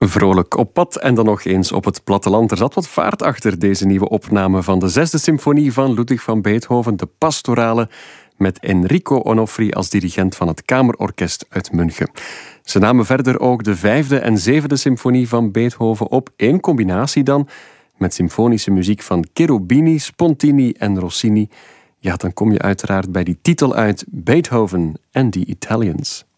Vrolijk op pad en dan nog eens op het platteland. Er zat wat vaart achter deze nieuwe opname van de 6e symfonie van Ludwig van Beethoven, de Pastorale, met Enrico Onofri als dirigent van het Kamerorkest uit München. Ze namen verder ook de 5e en 7e symfonie van Beethoven op, één combinatie dan, met symfonische muziek van Cherubini, Spontini en Rossini. Ja, dan kom je uiteraard bij die titel uit, Beethoven and the Italians.